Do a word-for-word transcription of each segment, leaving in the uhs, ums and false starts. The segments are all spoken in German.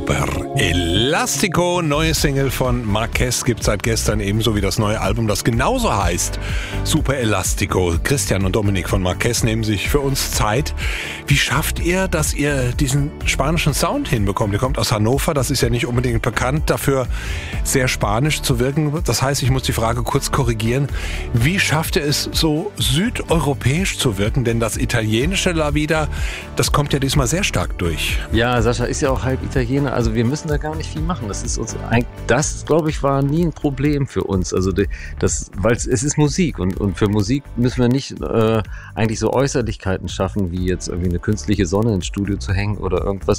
Super Elastico, neue Single von Marquez, gibt seit gestern, ebenso wie das neue Album, das genauso heißt. Super Elastico. Christian und Dominik von Marquez nehmen sich für uns Zeit. Wie schafft ihr, dass ihr diesen spanischen Sound hinbekommt? Ihr kommt aus Hannover, das ist ja nicht unbedingt bekannt dafür, sehr spanisch zu wirken. Das heißt, ich muss die Frage kurz korrigieren. Wie schafft ihr es, so südeuropäisch zu wirken? Denn das italienische La Vida, das kommt ja diesmal sehr stark durch. Ja, Sascha ist ja auch halb Italiener, also wir müssen da gar nicht viel machen. Das ist uns, das glaube ich, war nie ein Problem für uns. Also das, weil es ist Musik und, und für Musik müssen wir nicht äh, eigentlich so Äußerlichkeiten schaffen, wie jetzt irgendwie eine künstliche Sonne ins Studio zu hängen oder irgendwas,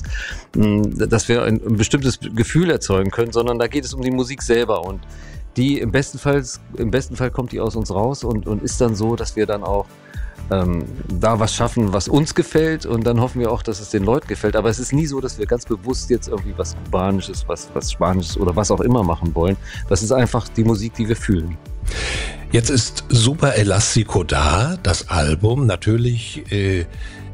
mh, dass wir ein, ein bestimmtes Gefühl erzeugen können, sondern da geht es um die Musik selber und die im besten Fall, im besten Fall kommt die aus uns raus und, und ist dann so, dass wir dann auch Ähm, da was schaffen, was uns gefällt und dann hoffen wir auch, dass es den Leuten gefällt. Aber es ist nie so, dass wir ganz bewusst jetzt irgendwie was Kubanisches, was, was Spanisches oder was auch immer machen wollen. Das ist einfach die Musik, die wir fühlen. Jetzt ist Super Elastico da, das Album. Natürlich, äh,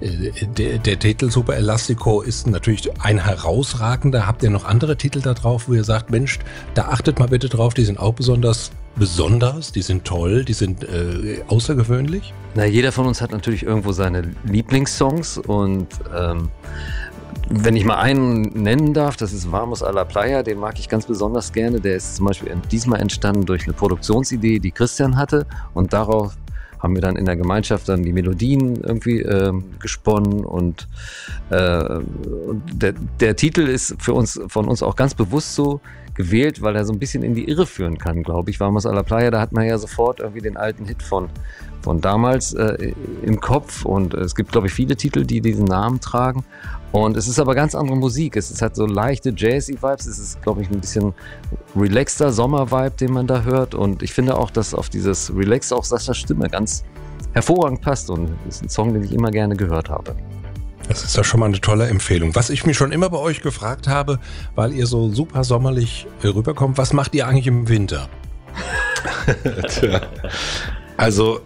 der, der Titel Super Elastico ist natürlich ein herausragender. Habt ihr noch andere Titel da drauf, wo ihr sagt, Mensch, da achtet mal bitte drauf, die sind auch besonders besonders, die sind toll, die sind äh, außergewöhnlich? Na, jeder von uns hat natürlich irgendwo seine Lieblingssongs und ähm, wenn ich mal einen nennen darf, das ist Vamos a la Playa, den mag ich ganz besonders gerne. Der ist zum Beispiel diesmal entstanden durch eine Produktionsidee, die Christian hatte und darauf haben wir dann in der Gemeinschaft dann die Melodien irgendwie äh, gesponnen und, äh, und der, der Titel ist für uns, von uns auch ganz bewusst so gewählt, weil er so ein bisschen in die Irre führen kann, glaube ich. Vamos a la Playa, da hat man ja sofort irgendwie den alten Hit von, von damals äh, im Kopf und es gibt, glaube ich, viele Titel, die diesen Namen tragen und es ist aber ganz andere Musik. Es ist halt so leichte Jazzy-Vibes, es ist, glaube ich, ein bisschen relaxter Sommer-Vibe, den man da hört und ich finde auch, dass auf dieses Relax auch Saschas Stimme ganz hervorragend passt und es ist ein Song, den ich immer gerne gehört habe. Das ist ja schon mal eine tolle Empfehlung. Was ich mich schon immer bei euch gefragt habe, weil ihr so super sommerlich rüberkommt, was macht ihr eigentlich im Winter? Tja. Also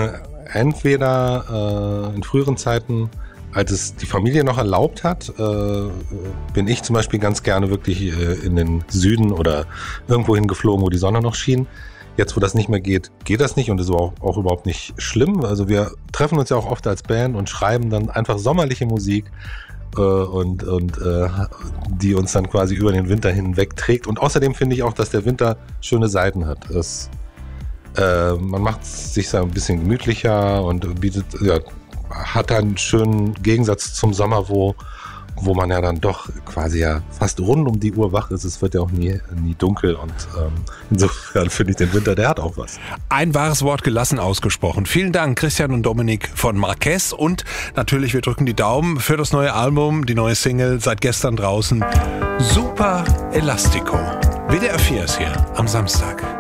entweder äh, in früheren Zeiten, als es die Familie noch erlaubt hat, äh, bin ich zum Beispiel ganz gerne wirklich äh, in den Süden oder irgendwo hingeflogen, wo die Sonne noch schien. Jetzt, wo das nicht mehr geht, geht das nicht und ist auch, auch überhaupt nicht schlimm. Also wir treffen uns ja auch oft als Band und schreiben dann einfach sommerliche Musik äh, und, und äh, die uns dann quasi über den Winter hinweg trägt. Und außerdem finde ich auch, dass der Winter schöne Seiten hat. Das, äh, man macht sich so ein bisschen gemütlicher und bietet, ja, hat einen schönen Gegensatz zum Sommer, wo wo man ja dann doch quasi ja fast rund um die Uhr wach ist. Es wird ja auch nie, nie dunkel und ähm, insofern finde ich den Winter, der hat auch was. Ein wahres Wort gelassen ausgesprochen. Vielen Dank, Christian und Dominik von Marquez und natürlich, wir drücken die Daumen für das neue Album, die neue Single, seit gestern draußen, Super Elastico. W D R vier ist hier am Samstag.